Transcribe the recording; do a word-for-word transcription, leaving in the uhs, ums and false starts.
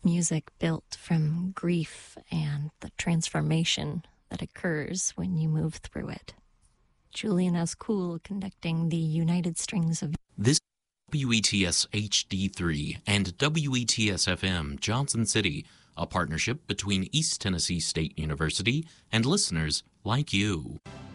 Music built from grief and the transformation that occurs when you move through it. Julian Ascool conducting the United Strings of... This W E T S H D three and W E T S F M Johnson City, a partnership between East Tennessee State University and listeners like you.